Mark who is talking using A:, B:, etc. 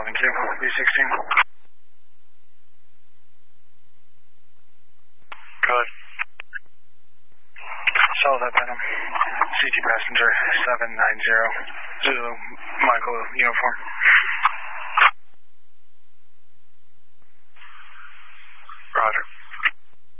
A: B16. Go ahead. Solid up Venom. CT passenger 790. Zulu Michael uniform.